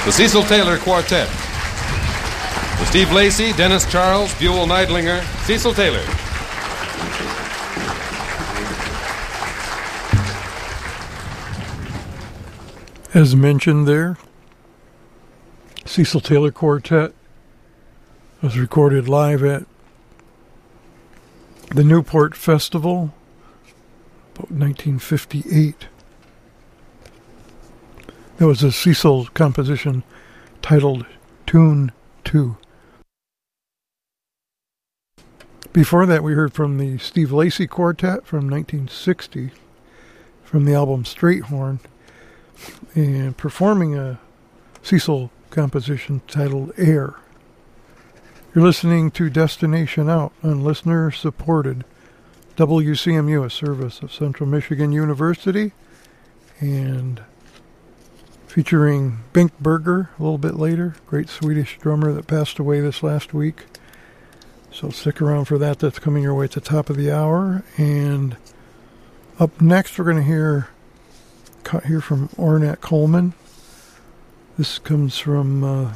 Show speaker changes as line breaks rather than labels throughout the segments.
The Cecil Taylor Quartet. The Steve Lacy, Dennis Charles, Buell Neidlinger, Cecil Taylor.
As mentioned there, Cecil Taylor Quartet was recorded live at the Newport Festival, about 1958. There was a Cecil composition titled Tune 2. Before that, we heard from the Steve Lacy Quartet from 1960, from the album Straight Horn, and performing a Cecil composition titled Air. You're listening to Destination Out on listener-supported WCMU, a service of Central Michigan University, and featuring Bengt Berger a little bit later, great Swedish drummer that passed away this last week. So stick around for that. That's coming your way at the top of the hour. And up next, we're going to hear from Ornette Coleman. This comes from a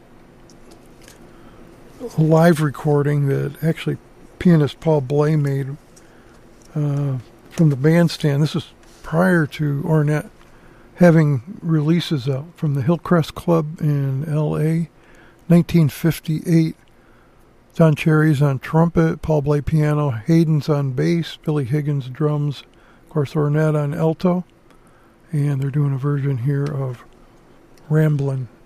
live recording that actually pianist Paul Bley made from the bandstand. This is prior to Ornette having releases out from the Hillcrest Club in L.A., 1958. Don Cherry's on trumpet, Paul Bley piano, Hayden's on bass, Billy Higgins drums, of course Ornette on alto, and they're doing a version here of Ramblin'.